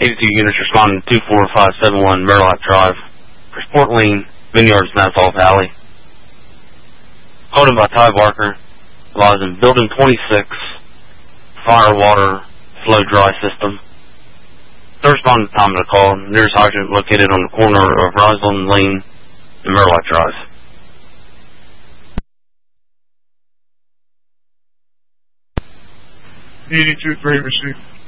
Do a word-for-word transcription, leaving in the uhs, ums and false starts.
eighty-two units responding to two four five seven one Merlock Drive. For Sport Lane, Vineyards, Nassau Valley. Called in by Ty Barker. Lies in Building twenty-six, fire water flow dry system. Third responding to time of the call, nearest hydrant located on the corner of Roslyn Lane and Merlock Drive. eighty-two three received.